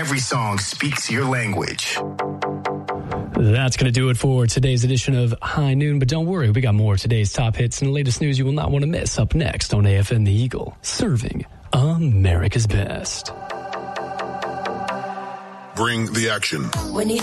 every song speaks your language. That's going to do it for today's edition of High Noon. But don't worry, we got more of today's top hits and the latest news you will not want to miss up next on AFM The Eagle, serving America's best. Bring the action. When you